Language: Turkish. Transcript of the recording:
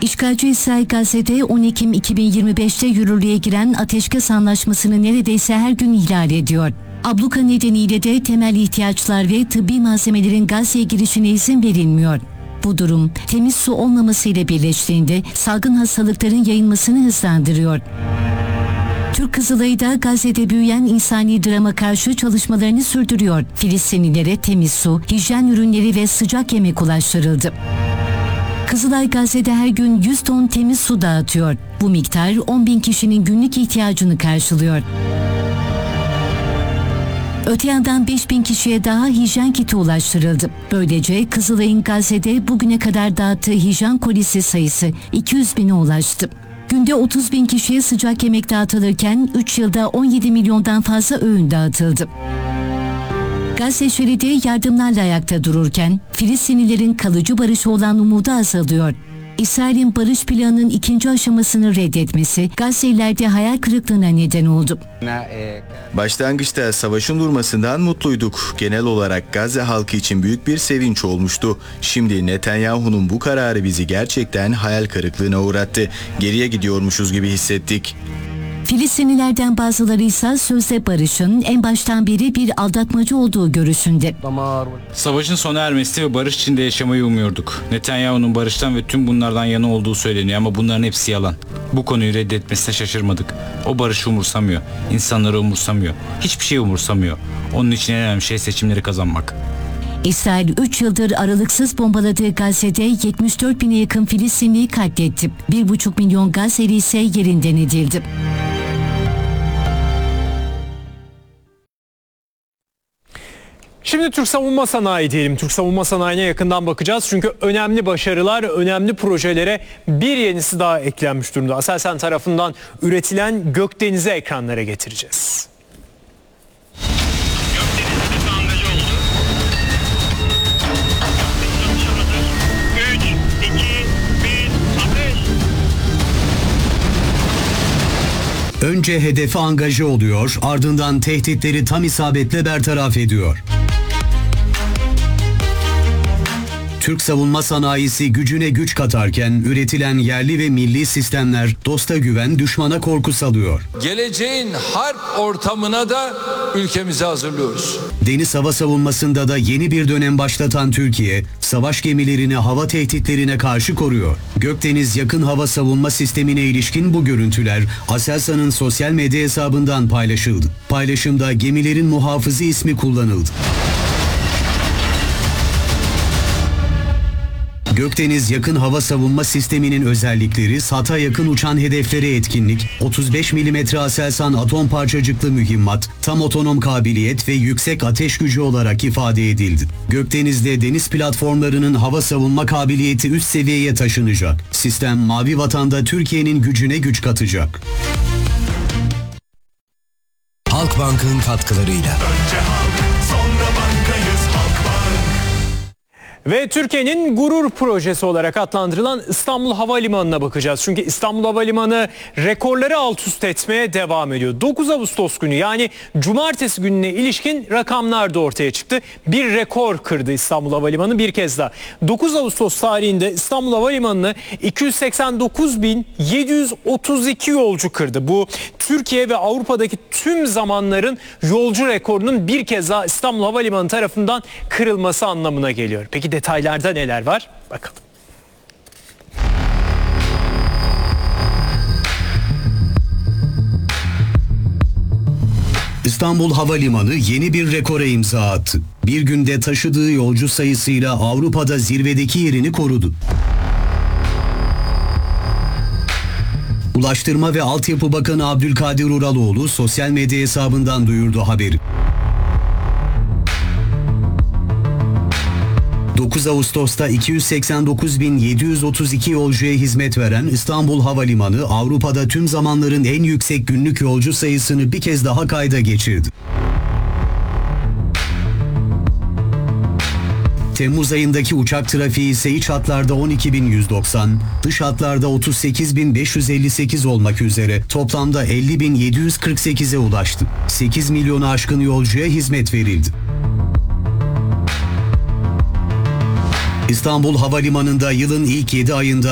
İşgalci İsrail Gazze'de 10 Ekim 2025'te yürürlüğe giren ateşkes anlaşmasını neredeyse her gün ihlal ediyor. Abluka nedeniyle de temel ihtiyaçlar ve tıbbi malzemelerin Gazze'ye girişine izin verilmiyor. Bu durum temiz su olmamasıyla birleştiğinde salgın hastalıkların yayılmasını hızlandırıyor. Türk Kızılayı da Gazze'de büyüyen insani drama karşı çalışmalarını sürdürüyor. Filistinlilere temiz su, hijyen ürünleri ve sıcak yemek ulaştırıldı. Kızılay Gazze'de her gün 100 ton temiz su dağıtıyor. Bu miktar 10.000 kişinin günlük ihtiyacını karşılıyor. Öte yandan 5.000 kişiye daha hijyen kiti ulaştırıldı. Böylece Kızılay'ın Gazze'de bugüne kadar dağıttığı hijyen kolisi sayısı 200.000'e ulaştı. Günde 30.000 kişiye sıcak yemek dağıtılırken 3 yılda 17 milyondan fazla öğün dağıtıldı. Gazze şeridi yardımlarla ayakta dururken Filistinlilerin kalıcı barışa olan umudu azalıyor. İsrail'in barış planının ikinci aşamasını reddetmesi Gazze'lilerde hayal kırıklığına neden oldu. Başlangıçta savaşın durmasından mutluyduk. Genel olarak Gazze halkı için büyük bir sevinç olmuştu. Şimdi Netanyahu'nun bu kararı bizi gerçekten hayal kırıklığına uğrattı. Geriye gidiyormuşuz gibi hissettik. Filistinlilerden bazıları ise sözde barışın en baştan beri bir aldatmacı olduğu görüşünde. Savaşın sona ermesi ve barış içinde yaşamayı umuyorduk. Netanyahu'nun barıştan ve tüm bunlardan yana olduğu söyleniyor ama bunların hepsi yalan. Bu konuyu reddetmesine şaşırmadık. O barışı umursamıyor, insanları umursamıyor, hiçbir şey umursamıyor. Onun için en önemli şey seçimleri kazanmak. İsrail 3 yıldır aralıksız bombaladığı Gazze'de 74.000'e yakın Filistinliyi katletti. 1,5 milyon Gazze'li ise yerinden edildi. Şimdi Türk savunma sanayi diyelim. Türk savunma sanayine yakından bakacağız. Çünkü önemli başarılar, önemli projelere bir yenisi daha eklenmiş durumda. Aselsan tarafından üretilen Gökdeniz'i ekranlara getireceğiz. Önce hedefe angaje oluyor, ardından tehditleri tam isabetle bertaraf ediyor. Türk savunma sanayisi gücüne güç katarken üretilen yerli ve milli sistemler dosta güven, düşmana korku salıyor. Geleceğin harp ortamına da ülkemizi hazırlıyoruz. Deniz hava savunmasında da yeni bir dönem başlatan Türkiye, savaş gemilerini hava tehditlerine karşı koruyor. Gökdeniz yakın hava savunma sistemine ilişkin bu görüntüler Aselsan'ın sosyal medya hesabından paylaşıldı. Paylaşımda gemilerin muhafızı ismi kullanıldı. Gökdeniz yakın hava savunma sisteminin özellikleri SAT'a yakın uçan hedeflere etkinlik, 35 mm Aselsan atom parçacıklı mühimmat, tam otonom kabiliyet ve yüksek ateş gücü olarak ifade edildi. Gökdeniz'de deniz platformlarının hava savunma kabiliyeti üst seviyeye taşınacak. Sistem Mavi Vatan'da Türkiye'nin gücüne güç katacak. Halkbank'ın katkılarıyla. Önce halk, sonra bankayız Halkbank. Ve Türkiye'nin gurur projesi olarak adlandırılan İstanbul Havalimanı'na bakacağız. Çünkü İstanbul Havalimanı rekorları alt üst etmeye devam ediyor. 9 Ağustos günü yani cumartesi gününe ilişkin rakamlar da ortaya çıktı. Bir rekor kırdı İstanbul Havalimanı bir kez daha. 9 Ağustos tarihinde İstanbul Havalimanı'nı 289.732 yolcu kırdı. Bu Türkiye ve Avrupa'daki tüm zamanların yolcu rekorunun bir kez daha İstanbul Havalimanı tarafından kırılması anlamına geliyor. Peki detaylarda neler var? Bakalım. İstanbul Havalimanı yeni bir rekora imza attı. Bir günde taşıdığı yolcu sayısıyla Avrupa'da zirvedeki yerini korudu. Ulaştırma ve Altyapı Bakanı Abdülkadir Uraloğlu sosyal medya hesabından duyurdu haberi. 9 Ağustos'ta 289.732 yolcuya hizmet veren İstanbul Havalimanı, Avrupa'da tüm zamanların en yüksek günlük yolcu sayısını bir kez daha kayda geçirdi. Temmuz ayındaki uçak trafiği ise iç hatlarda 12.190, dış hatlarda 38.558 olmak üzere toplamda 50.748'e ulaştı. 8 milyonu aşkın yolcuya hizmet verildi. İstanbul Havalimanı'nda yılın ilk 7 ayında